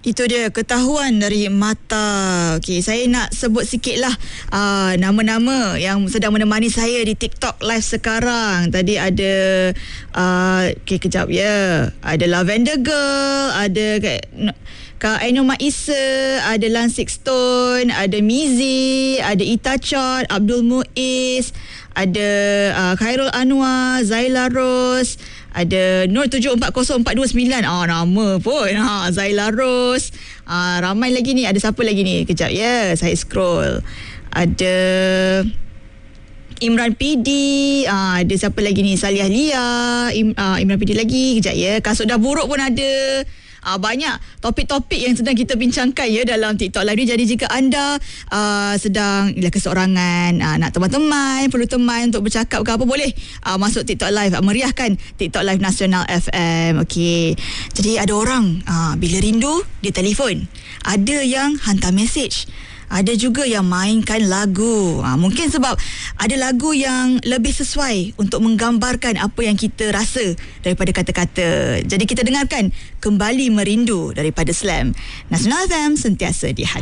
Itu dia ketahuan dari mata. Okey, saya nak sebut sikitlah nama-nama yang sedang menemani saya di TikTok live sekarang. Tadi ada okey, kejap ya. Ada Lavender Girl, ada Kak Aino Maisa, ada Lansik Stone, ada Mizi, ada Ita Chot, Abdul Muiz, ada Khairul Anwar, Zaila Rose, ada Nur 740429. Nama pun Zaila Rose. Ramai lagi ni. Ada siapa lagi ni? Kejap ya, saya scroll. Ada Imran PD, ada siapa lagi ni? Saliah Lia, Imran PD lagi. Kejap ya, Kasut Dah Buruk pun ada. Banyak topik-topik yang sedang kita bincangkan ya dalam TikTok Live ni. Jadi jika anda sedang keseorangan, nak teman-teman, perlu teman untuk bercakap ke apa, boleh masuk TikTok Live, meriahkan TikTok Live Nasional FM. Okey. Jadi ada orang bila rindu dia telefon, ada yang hantar mesej, ada juga yang mainkan lagu. Mungkin sebab ada lagu yang lebih sesuai untuk menggambarkan apa yang kita rasa daripada kata-kata. Jadi kita dengarkan Kembali Merindu daripada Slam. Nasional FM, sentiasa di hati.